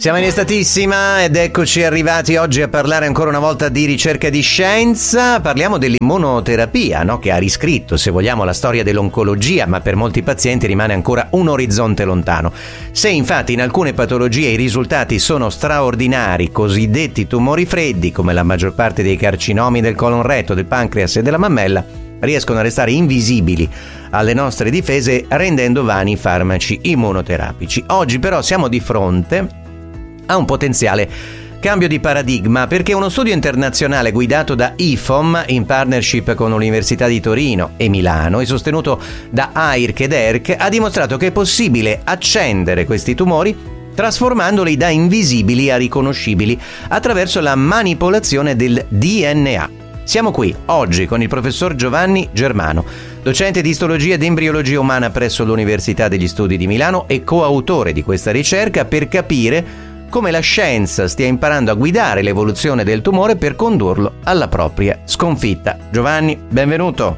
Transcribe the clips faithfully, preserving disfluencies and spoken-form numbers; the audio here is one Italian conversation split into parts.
Siamo in estatissima ed eccoci arrivati oggi a parlare ancora una volta di ricerca di scienza. Parliamo dell'immunoterapia, no? Che ha riscritto, se vogliamo, la storia dell'oncologia, ma per molti pazienti rimane ancora un orizzonte lontano. Se infatti in alcune patologie i risultati sono straordinari, cosiddetti tumori freddi, come la maggior parte dei carcinomi del colon retto, del pancreas e della mammella, riescono a restare invisibili alle nostre difese, rendendo vani i farmaci immunoterapici. Oggi però siamo di fronte a un potenziale cambio di paradigma, perché uno studio internazionale guidato da I F O M in partnership con l'Università di Torino e Milano e sostenuto da A I R C ed E R C ha dimostrato che è possibile accendere questi tumori trasformandoli da invisibili a riconoscibili attraverso la manipolazione del D N A. Siamo qui oggi con il professor Giovanni Germano, docente di istologia ed embriologia umana presso l'Università degli Studi di Milano e coautore di questa ricerca, per capire come la scienza stia imparando a guidare l'evoluzione del tumore per condurlo alla propria sconfitta. Giovanni, benvenuto.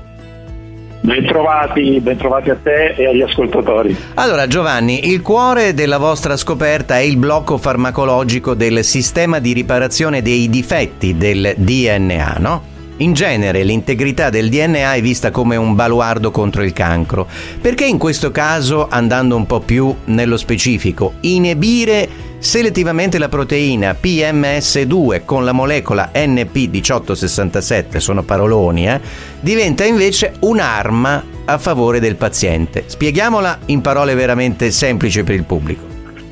Bentrovati, bentrovati a te e agli ascoltatori. Allora Giovanni, il cuore della vostra scoperta è il blocco farmacologico del sistema di riparazione dei difetti del D N A, no? In genere l'integrità del D N A è vista come un baluardo contro il cancro. Perché in questo caso, andando un po' più nello specifico, inibire selettivamente la proteina P M S due con la molecola N P diciotto sessantasette, sono paroloni, eh, diventa invece un'arma a favore del paziente? Spieghiamola in parole veramente semplici per il pubblico.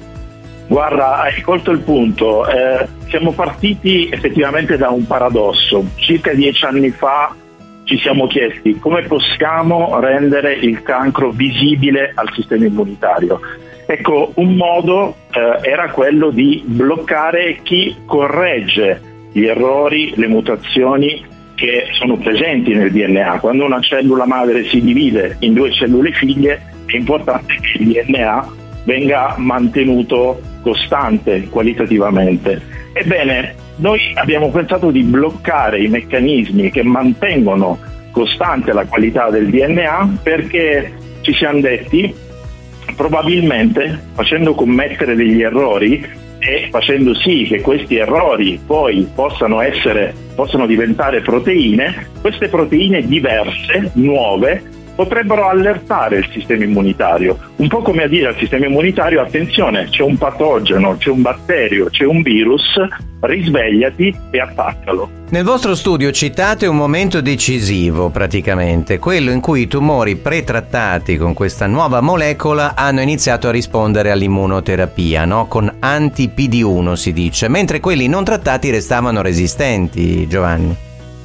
Guarda, hai colto il punto. Eh, siamo partiti effettivamente da un paradosso. Circa dieci anni fa ci siamo chiesti come possiamo rendere il cancro visibile al sistema immunitario. Ecco, un modo eh, era quello di bloccare chi corregge gli errori, le mutazioni che sono presenti nel D N A. Quando una cellula madre si divide in due cellule figlie, è importante che il D N A venga mantenuto costante qualitativamente. Ebbene, noi abbiamo pensato di bloccare i meccanismi che mantengono costante la qualità del D N A, perché ci siamo detti, probabilmente facendo commettere degli errori e facendo sì che questi errori poi possano essere possano diventare proteine, queste proteine diverse, nuove, potrebbero allertare il sistema immunitario, un po' come a dire al sistema immunitario: attenzione, c'è un patogeno, c'è un batterio, c'è un virus, risvegliati e attaccalo. Nel vostro studio citate un momento decisivo, praticamente, quello in cui i tumori pretrattati con questa nuova molecola hanno iniziato a rispondere all'immunoterapia, no? Con anti-P D uno si dice, mentre quelli non trattati restavano resistenti, Giovanni.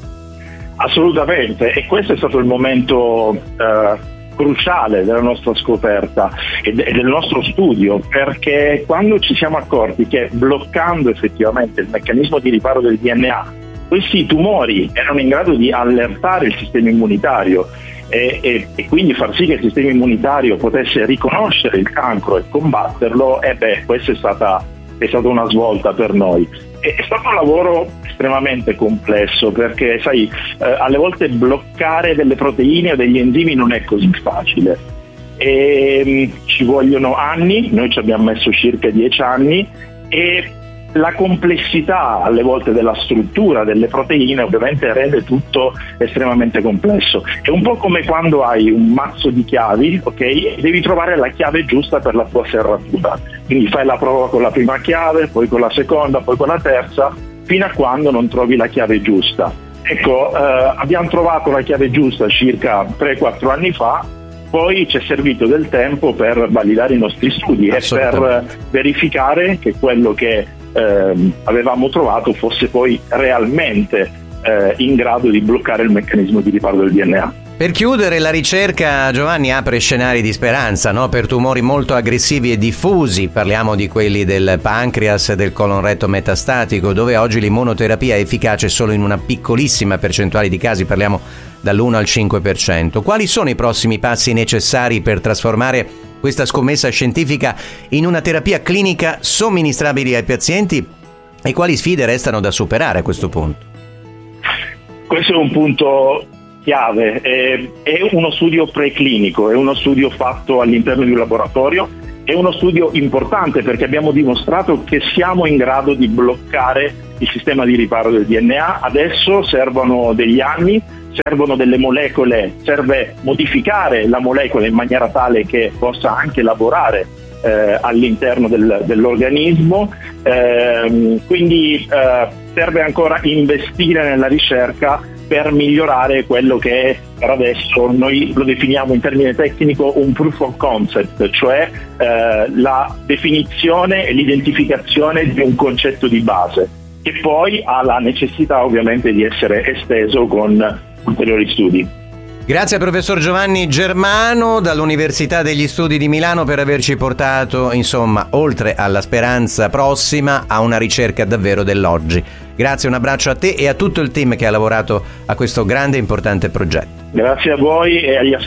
Assolutamente, e questo è stato il momento eh, cruciale della nostra scoperta e, de- e del nostro studio, perché quando ci siamo accorti che bloccando effettivamente il meccanismo di riparo del D N A, questi tumori erano in grado di allertare il sistema immunitario e, e, e quindi far sì che il sistema immunitario potesse riconoscere il cancro e combatterlo, e beh, questa è stata, è stata una svolta per noi. È stato un lavoro estremamente complesso, perché sai, eh, alle volte bloccare delle proteine o degli enzimi non è così facile e, um, ci vogliono anni, noi ci abbiamo messo circa dieci anni, e la complessità alle volte della struttura delle proteine ovviamente rende tutto estremamente complesso. È un po' come quando hai un mazzo di chiavi, ok? E devi trovare la chiave giusta per la tua serratura, quindi fai la prova con la prima chiave, poi con la seconda, poi con la terza, fino a quando non trovi la chiave giusta. Ecco, eh, abbiamo trovato la chiave giusta circa tre quattro anni fa, poi ci è servito del tempo per validare i nostri studi e per verificare che quello che eh, avevamo trovato fosse poi realmente eh, in grado di bloccare il meccanismo di riparo del D N A. Per chiudere, la ricerca, Giovanni, apre scenari di speranza, no? Per tumori molto aggressivi e diffusi, parliamo di quelli del pancreas e del colon retto metastatico, dove oggi l'immunoterapia è efficace solo in una piccolissima percentuale di casi, parliamo dall'uno al cinque per cento. Quali sono i prossimi passi necessari per trasformare questa scommessa scientifica in una terapia clinica somministrabile ai pazienti, e quali sfide restano da superare a questo punto? Questo è un punto chiave, è, è uno studio preclinico, è uno studio fatto all'interno di un laboratorio È uno studio importante perché abbiamo dimostrato che siamo in grado di bloccare il sistema di riparo del D N A. Adesso servono degli anni, servono delle molecole, serve modificare la molecola in maniera tale che possa anche lavorare eh, all'interno del, dell'organismo, eh, quindi eh, serve ancora investire nella ricerca per migliorare quello che per adesso noi lo definiamo in termine tecnico un proof of concept, cioè eh, la definizione e l'identificazione di un concetto di base, che poi ha la necessità ovviamente di essere esteso con ulteriori studi. Grazie al professor Giovanni Germano dall'Università degli Studi di Milano per averci portato, insomma, oltre alla speranza prossima, a una ricerca davvero dell'oggi. Grazie, un abbraccio a te e a tutto il team che ha lavorato a questo grande e importante progetto. Grazie a voi e agli ascoltatori.